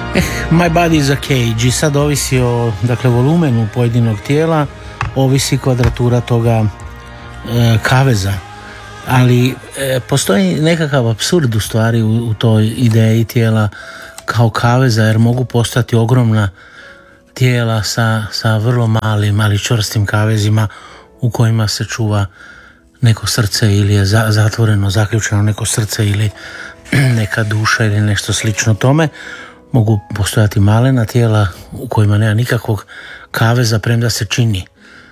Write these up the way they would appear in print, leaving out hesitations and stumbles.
My body is a cage i sad ovisi o volumenu pojedinog tijela, ovisi kvadratura toga kaveza. Ali postoji nekakav apsurd u stvari u toj ideji tijela kao kaveza, jer mogu postati ogromna tijela sa vrlo malim, ali čvrstim kavezima u kojima se čuva neko srce ili je zatvoreno, zaključeno neko srce ili neka duša ili nešto slično tome. Mogu postojati malena tijela u kojima nema nikakvog kaveza, premda se čini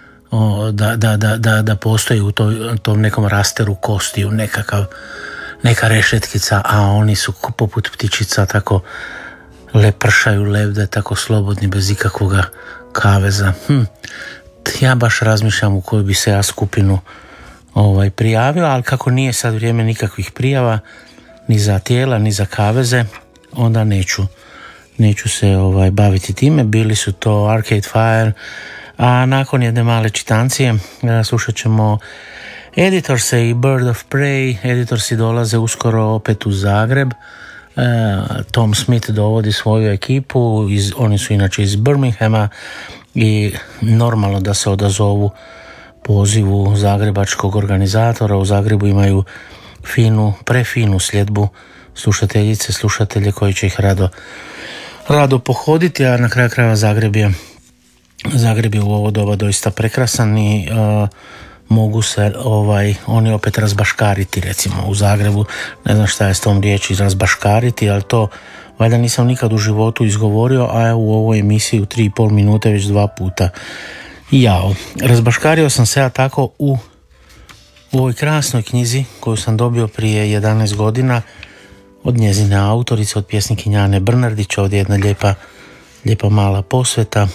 da postoji u tom nekom rasteru kostiju neka rešetkica, a oni su poput ptičica tako lepršaju, lebde tako slobodni bez ikakvog kaveza. Ja baš razmišljam u koju bi se ja skupinu prijavio, ali kako nije sad vrijeme nikakvih prijava ni za tijela ni za kaveze, onda neću se baviti time. Bili su to Arcade Fire, a nakon jedne male čitancije slušat ćemo Editorse i Bird of Prey. Editorsi dolaze uskoro opet u Zagreb. Tom Smith dovodi svoju ekipu, oni su inače iz Birminghama i normalno da se odazovu pozivu zagrebačkog organizatora. U Zagrebu imaju prefinu sljedbu slušateljice, slušatelje koji će ih rado pohoditi, a na kraju krajeva Zagreb je u ovo doba doista prekrasan i mogu se oni opet razbaškariti, recimo u Zagrebu, ne znam šta je s tom riječi razbaškariti, ali to valjda nisam nikad u životu izgovorio, a u ovoj emisiji u 3,5 minute već 2 puta jao. Razbaškario sam se ja tako u ovoj krasnoj knjizi koju sam dobio prije 11 godina od njezine autorice, od pjesnikinje Ane Brnardić. Ovdje jedna lijepa mala posveta.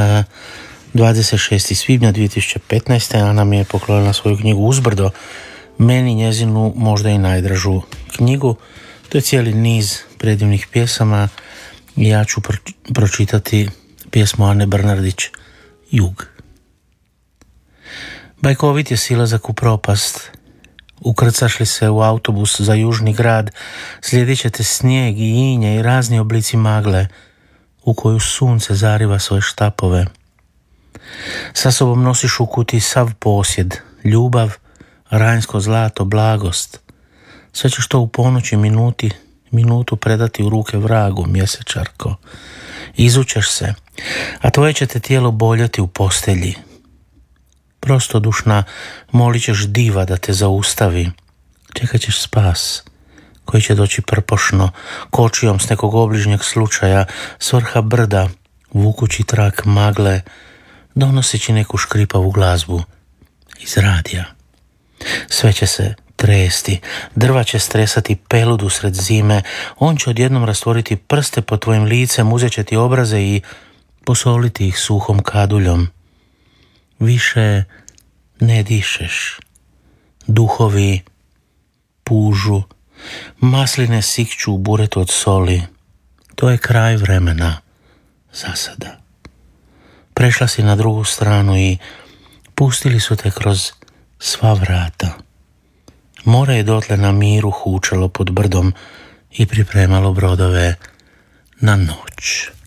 26. svibnja 2015. Ana mi je poklonila svoju knjigu Uzbrdo, meni njezinu možda i najdražu knjigu. To je cijeli niz predivnih pjesama i ja ću pročitati pjesmu Ane Brnardić Jug. Bajkovit je silazak u propast. Ukrcaš li se u autobus za južni grad, slijedit ćete snijeg i inje i razni oblici magle u koju sunce zariva svoje štapove. Sa sobom nosiš u kuti sav posjed, ljubav, rajnsko zlato, blagost. Sve ćeš to u ponoći minutu predati u ruke vragu, mjesečarko. Izućeš se, a tvoje će te tijelo boljeti u postelji. Prostodušna, molit ćeš diva da te zaustavi. Čekat ćeš spas, koji će doći prpošno, kočijom s nekog obližnjeg slučaja, s vrha brda, vukući trak magle, donoseći neku škripavu glazbu iz radija. Sve će se tresti, drva će stresati peludu sred zime, on će odjednom rastvoriti prste pod tvojim licem, uzet će ti obraze i posoliti ih suhom kaduljom. Više ne dišeš. Duhovi pužu, masline sikću u buretu od soli. To je kraj vremena za sada. Prešla si na drugu stranu i pustili su te kroz sva vrata. More je dotle na miru hučalo pod brdom i pripremalo brodove na noć.